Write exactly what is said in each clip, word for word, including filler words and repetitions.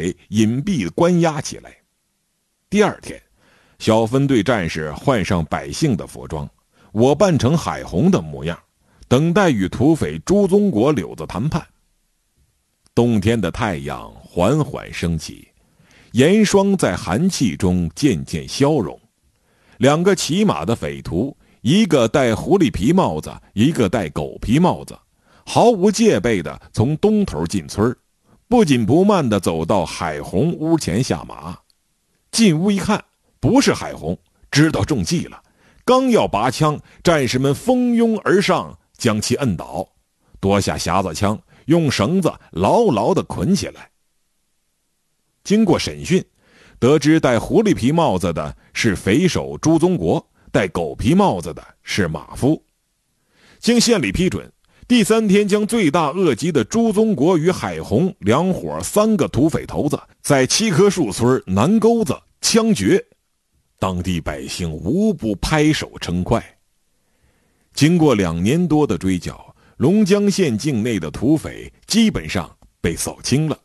匪隐蔽关押起来。第二天，小分队战士换上百姓的服装，我扮成海红的模样，等待与土匪朱宗国、柳子谈判。冬天的太阳缓缓升起，严霜在寒气中渐渐消融。两个骑马的匪徒，一个戴狐狸皮帽子，一个戴狗皮帽子，毫无戒备地从东头进村，不紧不慢地走到海红屋前下马。进屋一看，不是海红，知道中计了。刚要拔枪，战士们蜂拥而上，将其摁倒，夺下匣子枪，用绳子牢牢地捆起来。经过审讯，得知戴狐狸皮帽子的是匪首朱宗国，戴狗皮帽子的是马夫。经县里批准，第三天将罪大恶极的朱宗国与海红两伙三个土匪头子在七棵树村南沟子枪决，当地百姓无不拍手称快。经过两年多的追剿，龙江县境内的土匪基本上被扫清了。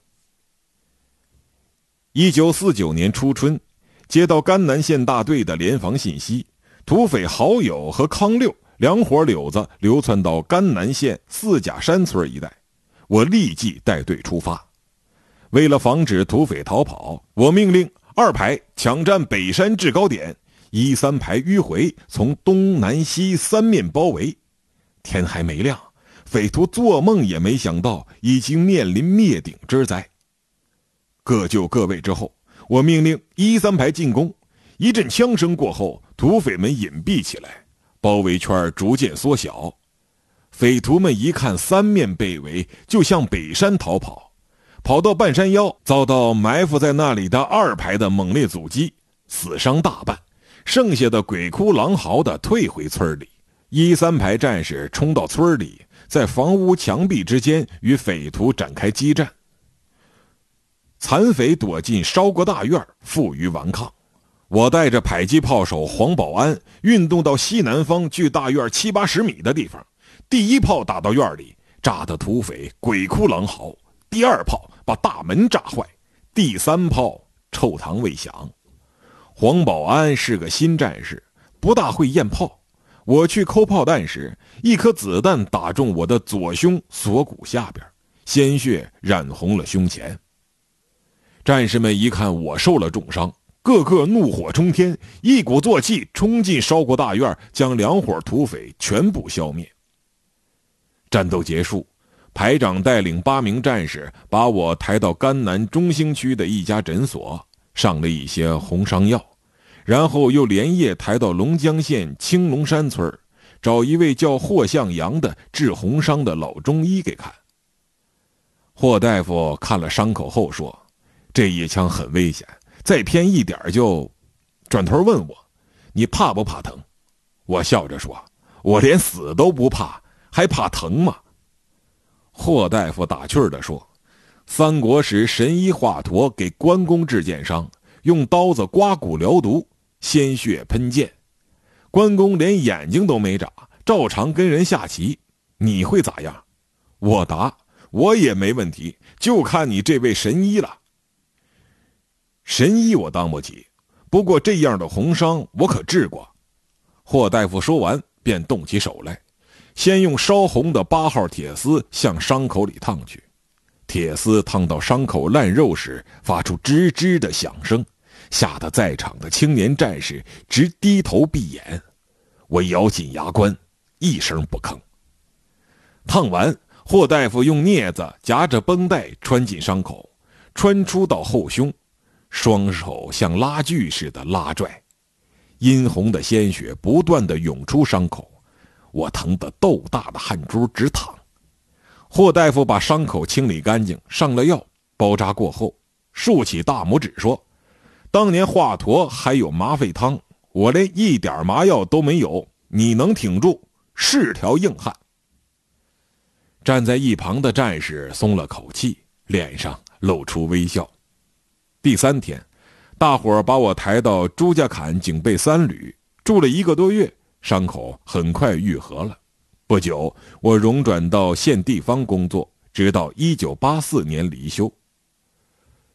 一九四九年初春，接到甘南县大队的联防信息，土匪郝友和康六两伙柳子流窜到甘南县四甲山村一带，我立即带队出发。为了防止土匪逃跑，我命令二排抢占北山制高点，一三排迂回，从东南西三面包围。天还没亮，匪徒做梦也没想到已经面临灭顶之灾。各就各位之后，我命令一三排进攻。一阵枪声过后，土匪们隐蔽起来，包围圈逐渐缩小。匪徒们一看三面被围，就向北山逃跑，跑到半山腰，遭到埋伏在那里的二排的猛烈阻击，死伤大半，剩下的鬼哭狼嚎的退回村里。一三排战士冲到村里，在房屋墙壁之间与匪徒展开激战。残匪躲进烧锅大院，负隅顽抗。我带着迫击炮手黄保安运动到西南方距大院七八十米的地方，第一炮打到院里，炸得土匪鬼哭狼嚎；第二炮把大门炸坏；第三炮臭膛未响。黄保安是个新战士，不大会验炮。我去扣炮弹时，一颗子弹打中我的左胸锁骨下边，鲜血染红了胸前。战士们一看我受了重伤，个个怒火冲天，一鼓作气冲进烧锅大院，将两伙土匪全部消灭。战斗结束，排长带领八名战士把我抬到甘南中兴区的一家诊所，上了一些红伤药，然后又连夜抬到龙江县青龙山村，找一位叫霍向阳的治红伤的老中医给看。霍大夫看了伤口后说，这一枪很危险，再偏一点就……转头问我，你怕不怕疼？我笑着说，我连死都不怕，还怕疼吗？霍大夫打趣地说，三国时神医华佗给关公治箭伤，用刀子刮骨疗毒，鲜血喷溅，关公连眼睛都没眨，照常跟人下棋，你会咋样？我答，我也没问题，就看你这位神医了。神医我当不起，不过这样的红伤我可治过。霍大夫说完便动起手来，先用烧红的八号铁丝向伤口里烫去。铁丝烫到伤口烂肉时，发出吱吱的响声，吓得在场的青年战士直低头闭眼。我咬紧牙关，一声不吭。烫完，霍大夫用镊子夹着绷带穿进伤口，穿出到后胸，双手像拉锯似的拉拽，殷红的鲜血不断地涌出伤口，我疼得豆大的汗珠直淌。霍大夫把伤口清理干净，上了药，包扎过后，竖起大拇指说，当年华佗还有麻沸汤，我连一点麻药都没有，你能挺住，是条硬汉。站在一旁的战士松了口气，脸上露出微笑。第三天，大伙儿把我抬到朱家坎警备三旅，住了一个多月，伤口很快愈合了。不久，我荣转到县地方工作，直到一九八四年离休。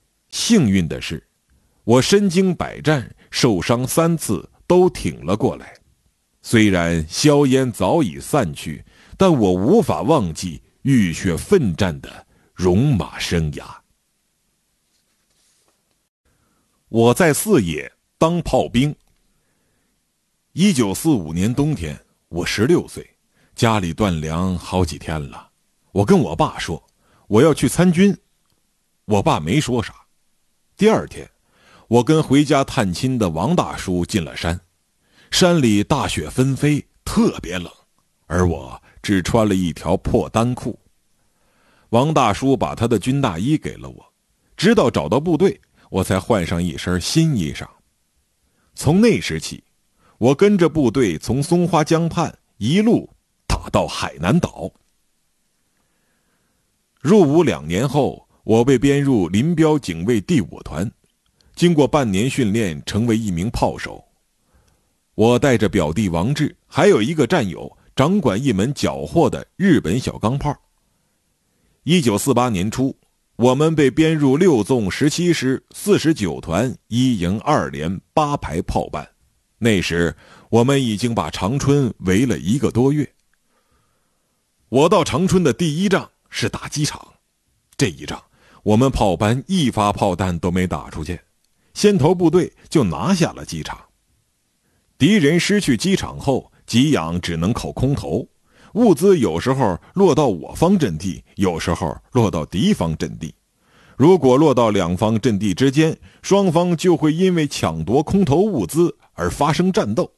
幸运的是，我身经百战，受伤三次都挺了过来。虽然硝烟早已散去，但我无法忘记浴血奋战的戎马生涯。我在四野当炮兵。一九四五年冬天，我十六岁，家里断粮好几天了。我跟我爸说我要去参军，我爸没说啥。第二天，我跟回家探亲的王大叔进了山，山里大雪纷飞，特别冷，而我只穿了一条破单裤。王大叔把他的军大衣给了我，直到找到部队，我才换上一身新衣裳。从那时起，我跟着部队从松花江畔一路打到海南岛。入伍两年后，我被编入林彪警卫第五团，经过半年训练，成为一名炮手。我带着表弟王志，还有一个战友，掌管一门缴获的日本小钢炮。一九四八年初，我们被编入六纵十七师四十九团一营二连八排炮班。那时，我们已经把长春围了一个多月。我到长春的第一仗是打机场，这一仗我们炮班一发炮弹都没打出去，先头部队就拿下了机场。敌人失去机场后，给养只能靠空投，物资有时候落到我方阵地，有时候落到敌方阵地。如果落到两方阵地之间，双方就会因为抢夺空投物资而发生战斗。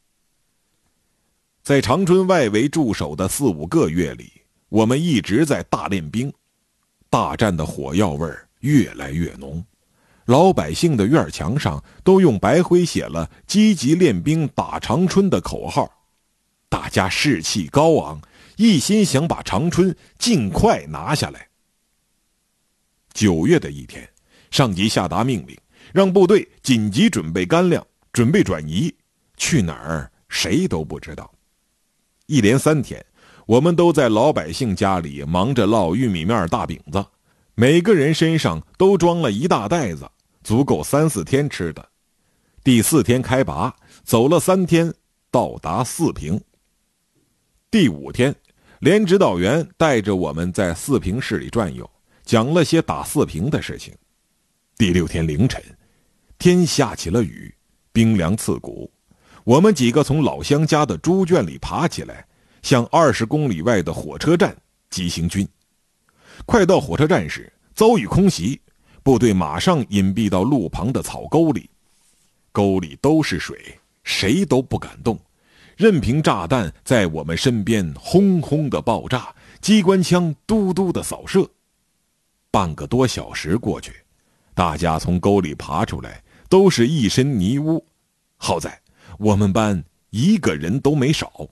在长春外围驻守的四五个月里，我们一直在大练兵，大战的火药味越来越浓。老百姓的院墙上都用白灰写了“积极练兵打长春”的口号，大家士气高昂，一心想把长春尽快拿下来。九月的一天，上级下达命令，让部队紧急准备干粮，准备转移，去哪儿谁都不知道。一连三天，我们都在老百姓家里忙着烙玉米面大饼子，每个人身上都装了一大袋子，足够三四天吃的。第四天开拔，走了三天，到达四平。第五天，连指导员带着我们在四平市里转悠，讲了些打四平的事情。第六天凌晨，天下起了雨，冰凉刺骨。我们几个从老乡家的猪圈里爬起来，向二十公里外的火车站急行军。快到火车站时，遭遇空袭，部队马上隐蔽到路旁的草沟里。沟里都是水，谁都不敢动，任凭炸弹在我们身边轰轰的爆炸，机关枪嘟嘟的扫射。半个多小时过去，大家从沟里爬出来，都是一身泥污。好在我们班一个人都没少。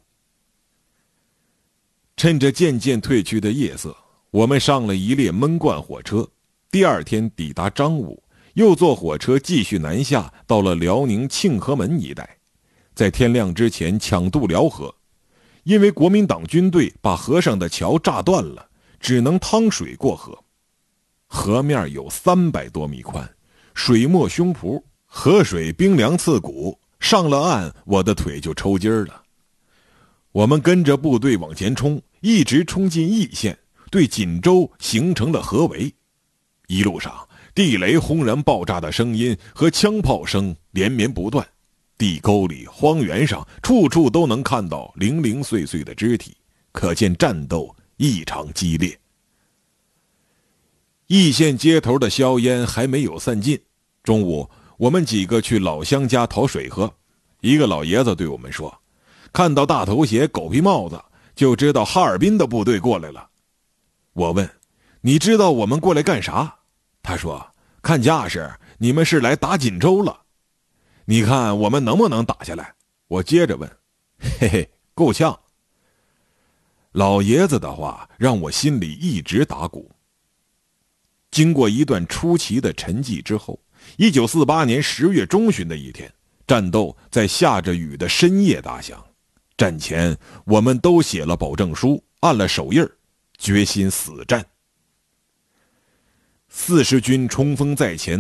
趁着渐渐退去的夜色，我们上了一列闷罐火车，第二天抵达彰武，又坐火车继续南下，到了辽宁庆和门一带，在天亮之前抢渡辽河。因为国民党军队把河上的桥炸断了，只能趟水过河。河面有三百多米宽，水没胸脯，河水冰凉刺骨，上了岸我的腿就抽筋了。我们跟着部队往前冲，一直冲进易县，对锦州形成了合围。一路上地雷轰然爆炸的声音和枪炮声连绵不断，地沟里荒原上处处都能看到零零碎碎的肢体，可见战斗异常激烈。易县街头的硝烟还没有散尽，中午我们几个去老乡家讨水喝。一个老爷子对我们说，看到大头鞋狗皮帽子就知道哈尔滨的部队过来了。我问，你知道我们过来干啥？他说，看架势你们是来打锦州了。你看我们能不能打下来？我接着问，嘿嘿，够呛。老爷子的话让我心里一直打鼓。经过一段出奇的沉寂之后，一九四八年十月中旬的一天，战斗在下着雨的深夜打响。战前我们都写了保证书，按了手印，决心死战。四十军冲锋在前，